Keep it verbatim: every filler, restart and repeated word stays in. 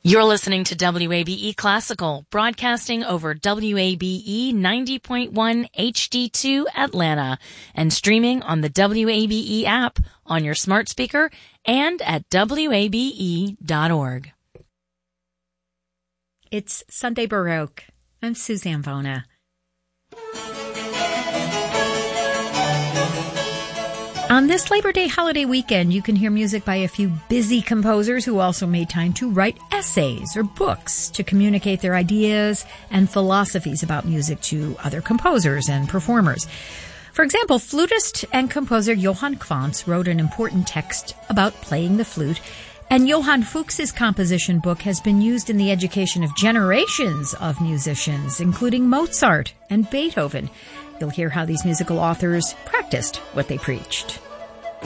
You're listening to W A B E Classical, broadcasting over W A B E ninety point one H D two Atlanta and streaming on the W A B E app on your smart speaker and at W A B E dot org. It's Sunday Baroque. I'm Suzanne Vona. On this Labor Day holiday weekend, you can hear music by a few busy composers who also made time to write essays or books to communicate their ideas and philosophies about music to other composers and performers. For example, flutist and composer Johann Quantz wrote an important text about playing the flute, and Johann Fuchs's composition book has been used in the education of generations of musicians, including Mozart and Beethoven. You'll hear how these musical authors practiced what they preached.